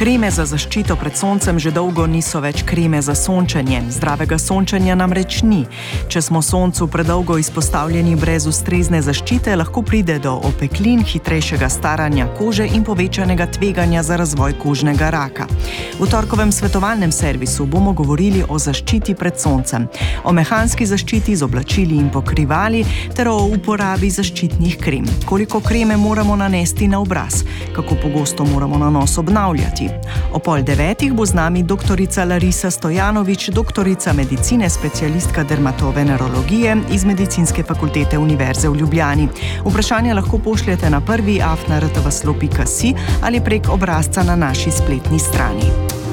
Kreme za zaščito pred soncem že dolgo niso več kreme za sončenje. Zdravega sončenja namreč ni. Če smo soncu predolgo izpostavljeni brez ustrezne zaščite, lahko pride do opeklin, hitrejšega staranja kože in povečanega tveganja za razvoj kožnega raka. V torkovem svetovalnem servisu bomo govorili o zaščiti pred soncem, o mehanski zaščiti z oblačili in pokrivali ter o uporabi zaščitnih krem. Koliko kreme moramo nanesti na obraz? Kako pogosto moramo nanos obnavljati? O 8:30 bo z nami doktorica Larisa Stojanović, doktorica medicine, specialistka dermatovenerologije iz Medicinske fakultete Univerze v Ljubljani. Vprašanja lahko pošljete na prvi@rtvslo.si ali prek obrazca na naši spletni strani.